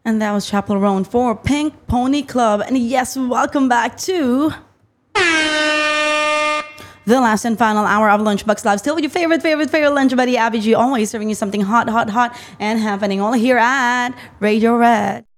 And that was Chapel Roan for Pink Pony Club. And yes, welcome back to the last and final hour of Lunchbox Live. Still with your favorite lunch buddy, Abby G. Always serving you something hot, and happening all here at Radio Red.